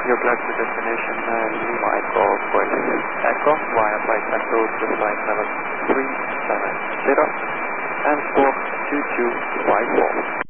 Your flight to destination Lima Echo coordinates Echo via flight control to flight level 370 and squawk 2254.